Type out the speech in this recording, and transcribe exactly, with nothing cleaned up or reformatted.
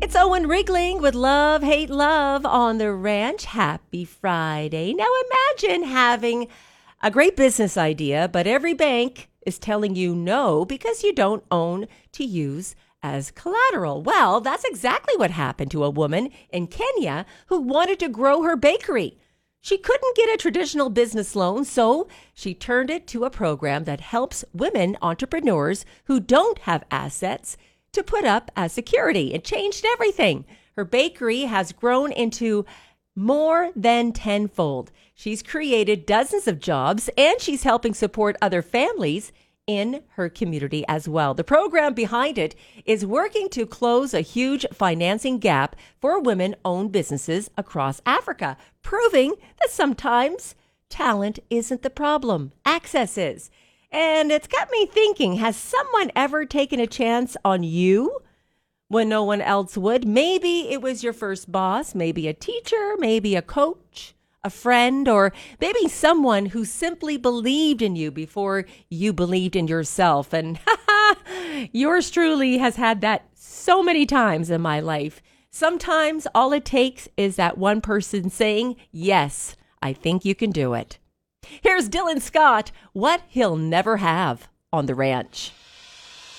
It's Owen Rigling with Love, Hate, Love on the Ranch. Happy Friday. Now imagine having a great business idea, but every bank is telling you no because you don't own to use as collateral. Well, that's exactly what happened to a woman in Kenya who wanted to grow her bakery. She couldn't get a traditional business loan, so she turned it to a program that helps women entrepreneurs who don't have assets to put up as security. It changed everything. Her bakery has grown into more than tenfold. She's created dozens of jobs, and she's helping support other families in her community as well. The program behind it is working to close a huge financing gap for women-owned businesses across Africa, proving that sometimes talent isn't the problem, access is. And it's got me thinking, has someone ever taken a chance on you when no one else would? Maybe it was your first boss, maybe a teacher, maybe a coach, a friend, or maybe someone who simply believed in you before you believed in yourself. And yours truly has had that so many times in my life. Sometimes all it takes is that one person saying, yes, I think you can do it. Here's Dylan Scott, What He'll Never Have on the Ranch.